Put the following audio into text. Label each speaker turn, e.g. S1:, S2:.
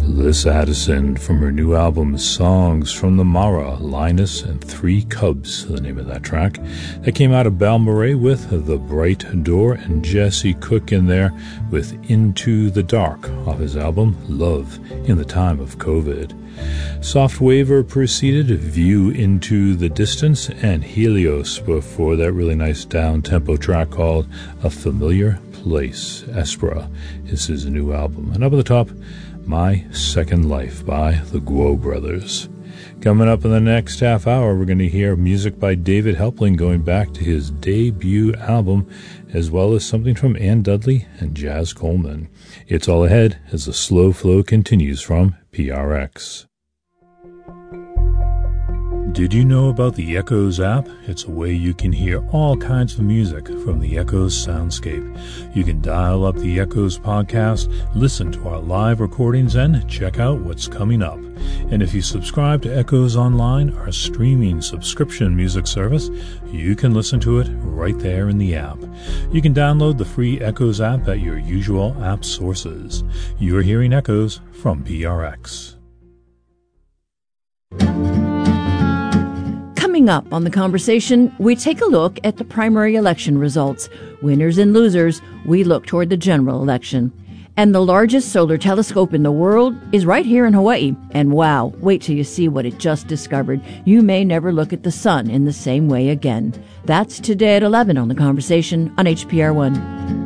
S1: Liz Addison from her new album Songs from the Mara, Linus and Three Cubs, the name of that track. That came out of Balmorhea with The Bright Door, and Jesse Cook in there with Into the Dark off his album Love in the Time of COVID. Soft Waver preceded View Into the Distance and Helios before that really nice down-tempo track called A Familiar Place. Espera is his new album. And up at the top, My Second Life by the Guo Brothers. Coming up in the next half hour, we're going to hear music by David Helpling going back to his debut album, as well as something from Ann Dudley and Jazz Coleman. It's all ahead as the slow flow continues from PRX. Did you know about the Echoes app? It's a way you can hear all kinds of music from the Echoes soundscape. You can dial up the Echoes podcast, listen to our live recordings, and check out what's coming up. And if you subscribe to Echoes Online, our streaming subscription music service, you can listen to it right there in the app. You can download the free Echoes app at your usual app sources. You're hearing Echoes from PRX.
S2: Coming up on The Conversation, we take a look at the primary election results. Winners and losers, we look toward the general election. And the largest solar telescope in the world is right here in Hawaii. And wow, wait till you see what it just discovered. You may never look at the sun in the same way again. That's today at 11 on The Conversation on HPR1.